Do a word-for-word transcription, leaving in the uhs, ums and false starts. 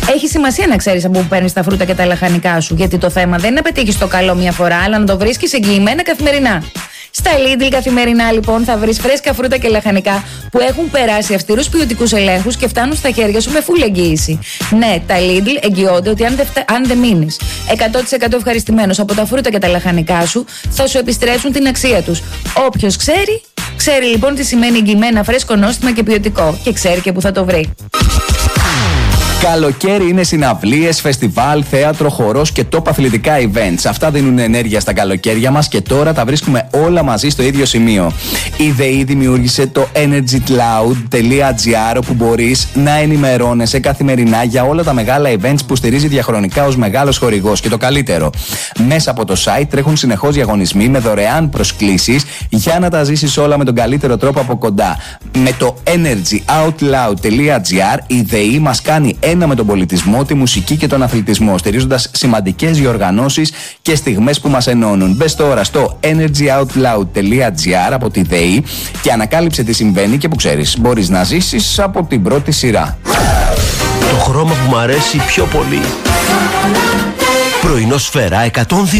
Έχει σημασία να ξέρεις από πού παίρνεις τα φρούτα και τα λαχανικά σου, γιατί το θέμα δεν είναι να πετύχεις το καλό μια φορά, αλλά να το βρίσκεις εγγυημένα καθημερινά. Στα Lidl καθημερινά λοιπόν θα βρεις φρέσκα φρούτα και λαχανικά που έχουν περάσει αυστηρούς ποιοτικούς ελέγχους και φτάνουν στα χέρια σου με full εγγύηση. Ναι, τα Lidl εγγυώνται ότι αν δεν αν δε μείνεις εκατό τοις εκατό ευχαριστημένος από τα φρούτα και τα λαχανικά σου, θα σου επιστρέψουν την αξία τους. Όποιος ξέρει, ξέρει λοιπόν τι σημαίνει εγγυημένα φρέσκο, νόστιμα και ποιοτικό, και ξέρει και που θα το βρει. Καλοκαίρι είναι συναυλίες, φεστιβάλ, θέατρο, χορός και top αθλητικά events. Αυτά δίνουν ενέργεια στα καλοκαίρια μας και τώρα τα βρίσκουμε όλα μαζί στο ίδιο σημείο. Η ΔΕΗ δημιούργησε το energy cloud τελεία τζι άρ, όπου μπορείς να ενημερώνεσαι καθημερινά για όλα τα μεγάλα events που στηρίζει διαχρονικά ως μεγάλος χορηγός. Και το καλύτερο, μέσα από το site τρέχουν συνεχώς διαγωνισμοί με δωρεάν προσκλήσεις για να τα ζήσεις όλα με τον καλύτερο τρόπο από κοντά. Με το energy out loud τελεία τζι άρ η ΔΕΗ μας κάνει ένα με τον πολιτισμό, τη μουσική και τον αθλητισμό, στηρίζοντας σημαντικές διοργανώσεις και στιγμές που μας ενώνουν. Μπες τώρα στο energy out loud τελεία τζι άρ από τη ΔΕΗ και ανακάλυψε τι συμβαίνει και που ξέρεις, μπορείς να ζήσεις από την πρώτη σειρά. Το χρώμα που μου αρέσει πιο πολύ. Πρωινό Σφαίρα εκατόν δύο.